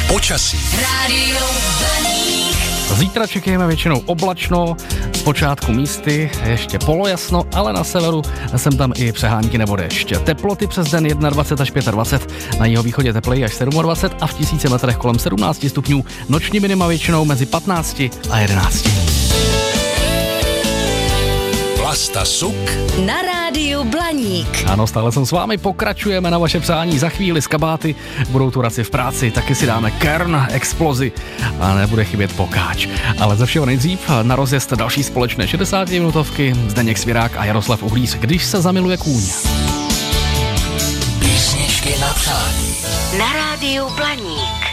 Počasí. Rádio Blaník. Zítra čekáme většinou oblačno, zpočátku místy ještě polojasno, ale na severu sem tam i přehánky nebo déšť. Teploty přes den 21 až 25, na jihovýchodě tepleji až 27 a v 1000 metrech kolem 17 stupňů. Noční minima většinou mezi 15 a 11. Vlasta Suk Na rádiu Blaník. Ano, stále jsem s vámi, pokračujeme na vaše přání. Za chvíli z kabáty budou tu raci v práci, taky si dáme Kern, Explozi a nebude chybět Pokáč. Ale ze všeho nejdřív na rozjezd další společné 60-minutovky Zdeněk Svirák a Jaroslav Uhlíř, Když se zamiluje kůň. Písničky na přání. Na rádiu Blaník.